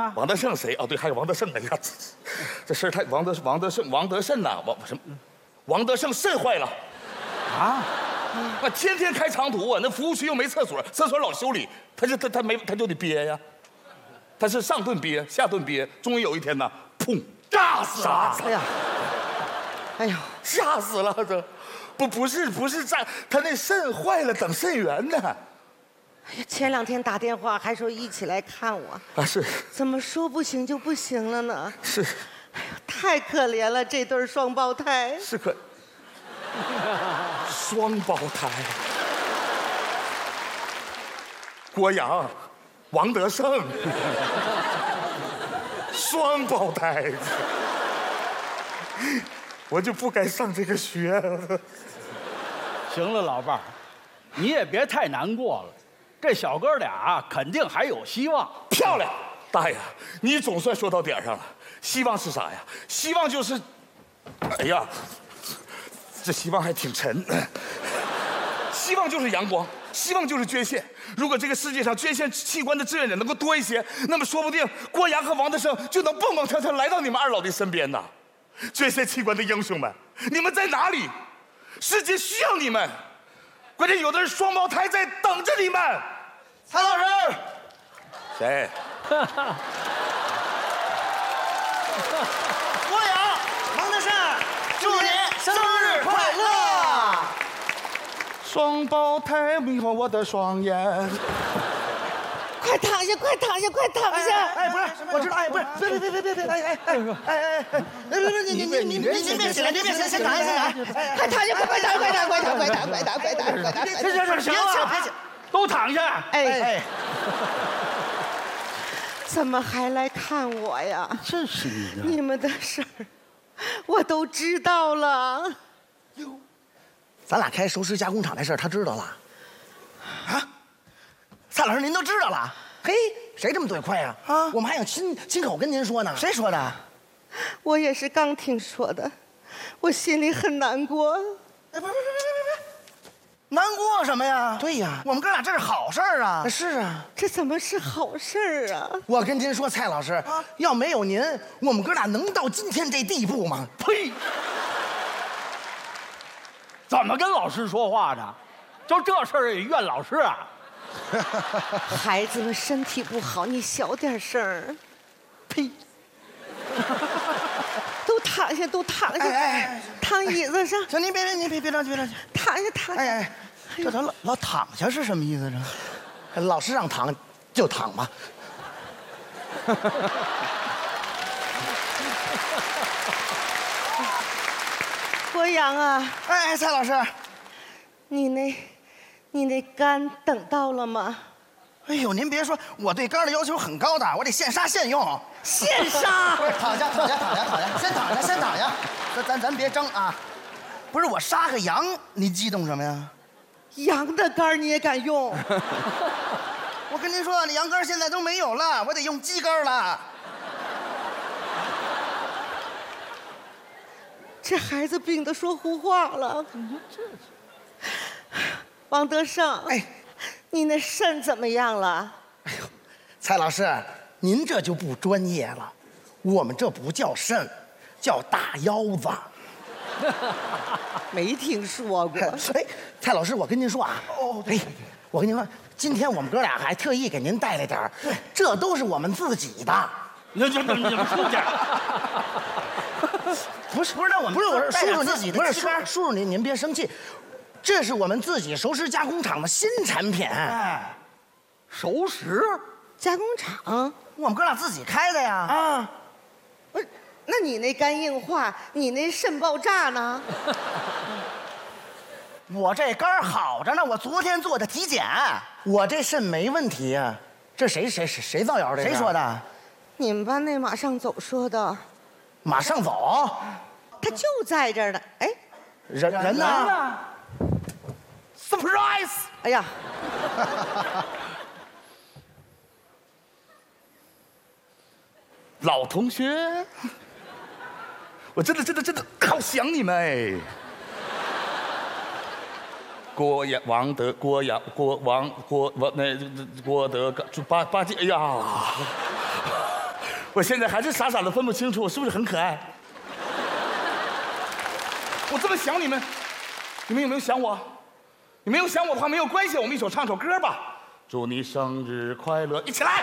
啊？ 王德胜谁？哦，对，还有王德胜。哎呀，这事儿太王德胜呐，王德胜肾坏了啊！ 我天天开长途啊，那服务区又没厕所，厕所老修理，他就得憋呀。他是上顿憋，下顿憋，终于有一天呢，砰，炸死了！ 哎呀，哎呦， 吓死了！这不是炸，他那肾坏了，等肾源呢。 哎呀，前2天打电话还说一起来看我啊，是， 怎么说不行就不行了呢？ 是， 哎呦，太可怜了，这对双胞胎。 是双胞胎，郭阳、王德胜，双胞胎，我就不该上这个学。 行了，老伴儿，你也别太难过了，这小哥俩肯定还有希望。 漂亮，大爷，你总算说到点上了。希望是啥呀？希望就是，哎呀，这希望还挺沉。希望就是阳光，希望就是捐献。如果这个世界上捐献器官的志愿者能够多一些，那么说不定郭阳和王德胜就能蹦蹦跳跳来到你们二老的身边呐。捐献器官的英雄们，你们在哪里？世界需要你们。关键有的是双胞胎在等着你们。 蔡老师， 谁？ 郭阳、王德胜，祝你生日快乐！ 双胞胎迷惑我的双眼。 快躺下，快躺下，快躺下！ 哎，不是，我知道，哎，不是，别，您别起来，您别起来，先躺下，先躺下， 快躺下，快躺， 行了，别都躺下。 哎，怎么还来看我呀？ 真是你们的事儿，我都知道了。 咱俩开熟食加工厂那事儿，他知道了。啊，蔡老师，您都知道了？嘿，谁这么嘴快呀？啊，我们还想亲口跟您说呢。谁说的？ 我也是刚听说的，我心里很难过。 哎，不，难过什么呀？对呀，我们哥俩这是好事儿啊。是啊， 这怎么是好事儿啊？ 我跟您说，蔡老师，要没有您，我们哥俩能到今天这地步吗？ 呸！怎么跟老师说话呢？就这事儿也怨老师啊？ 孩子们身体不好，你小点声儿。 呸！ 都躺下，都躺下，躺椅子上。 行，您别着急， 躺下，躺下。 哎，这他老躺下是什么意思？这老师让躺就躺吧。 郭阳啊， 哎，蔡老师， 你那肝等到了吗？ 哎呦，您别说，我对肝的要求很高的，我得现杀现用。 现杀！ 躺下，先躺下。咱别争啊！不是我杀个羊，你激动什么呀？ 羊的肝你也敢用？ 我跟您说，那羊肝现在都没有了，我得用鸡肝了。 这孩子病得说胡话了。王德胜， 哎， 你那肾怎么样了？ 哎呦，蔡老师，您这就不专业了，我们这不叫肾，叫大腰子。 没听说过。 哎，蔡老师，我跟您说啊，哎，我跟您说，今天我们哥俩还特意给您带来点儿，这都是我们自己的。 你们出去。 不是，那我们不是，我是叔叔您，不是叔叔您别生气，这是我们自己熟食加工厂的新产品。 哎，熟食加工厂， 我们哥俩自己开的呀。啊， 不是，那你那肝硬化，你那肾爆炸呢？ 我这肝好着呢，我昨天做的体检，我这肾没问题呀。这谁造谣的？谁说的？ 你们班那马上走说的。 马上走， 他就在这儿呢。哎， 人呢 ？Surprise！ 哎呀， 老同学，我真的好想你们哎。郭德纲，八戒，哎呀。 我现在还是傻傻的分不清楚，我是不是很可爱？我这么想你们，你们有没有想我？你没有想我的话没有关系，我们一起唱首歌吧。祝你生日快乐，一起来！